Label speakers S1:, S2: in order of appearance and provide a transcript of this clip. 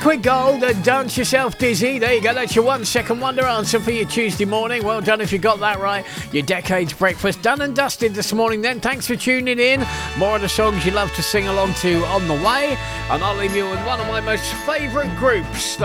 S1: Liquid Gold and Dance Yourself Dizzy. There you go. That's your 1 second wonder answer for your Tuesday morning. Well done if you got that right. Your Decades breakfast done and dusted this morning then. Thanks for tuning in. More of the songs you love to sing along to on the way. And I'll leave you with one of my most favourite groups, the